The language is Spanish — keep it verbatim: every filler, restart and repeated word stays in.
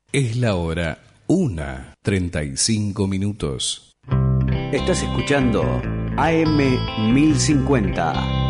Es la hora una treinta y cinco minutos. Estás escuchando A M mil cincuenta.